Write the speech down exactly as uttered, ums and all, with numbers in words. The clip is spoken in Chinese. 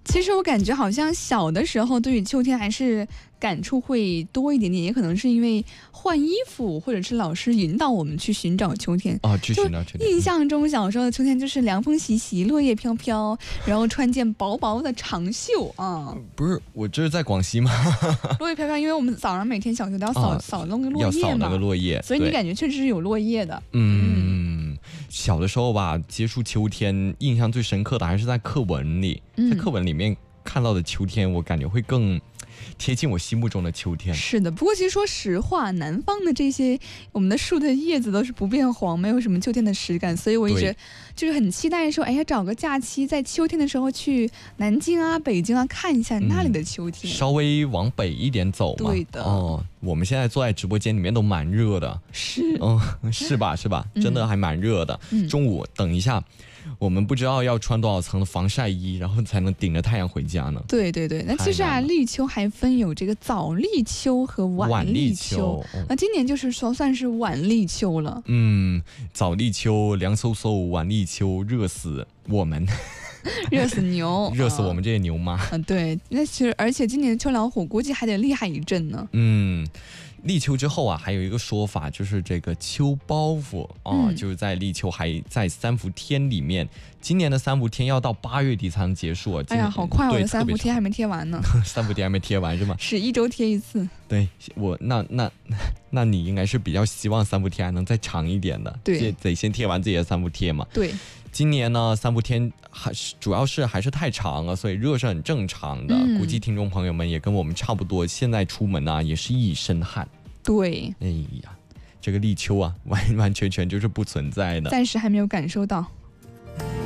其实我感觉好像小的时候对于秋天还是感触会多一点点，也可能是因为换衣服，或者是老师引导我们去寻找秋天。 哦，去寻找秋天。 印象中小时候的秋天就是凉风习习，落叶飘飘，然后穿件薄薄的长袖啊。 不是，我这是在广西吗？ 落叶飘飘，因为我们早上每天小学都要扫、哦、扫那个落叶嘛， 要扫那个落叶， 所以你感觉确实是有落叶的。 嗯，嗯小的时候吧，接触秋天，印象最深刻的还是在课文里，在课文里面看到的秋天，我感觉会更贴近我心目中的秋天。 是的，不过其实说实话，南方的这些我们的树的叶子都是不变黄，没有什么秋天的实感，所以我一直就是很期待说，哎呀，找个假期在秋天的时候去南京啊、北京啊看一下那里的秋天。 嗯、稍微往北一点走嘛。 对的。 哦，我们现在坐在直播间里面都蛮热的。 是。 嗯，是吧？是吧？真的还蛮热的。嗯、中午等一下。我们不知道要穿多少层的防晒衣，然后才能顶着太阳回家呢。 对对对，那其实啊，立秋还分有这个早立秋和晚立秋。那、嗯、今年就是说算是晚立秋了。 嗯，早立秋凉飕飕，晚立秋热死我们。 热死牛， 热死我们这些牛妈。 嗯，对，那其实而且今年的秋老虎估计还得厉害一阵呢。 嗯。立秋之后啊，还有一个说法，就是这个秋包袱啊、嗯，就是在立秋还在三伏天里面。今年的三伏天要到八月底才能结束啊！ 哎呀，好快，我的三伏天还没贴完呢。 三伏天还没贴完是吗？ 是一周贴一次。 对，我那那那你应该是比较希望三伏天还能再长一点的。 对， 得先贴完自己的三伏贴嘛。 对。 今年呢，三伏天还是主要是还是太长了，所以热是很正常的。嗯、估计听众朋友们也跟我们差不多，现在出门啊也是一身汗。 对， 哎呀，这个立秋啊，完完全全就是不存在的， 暂时还没有感受到。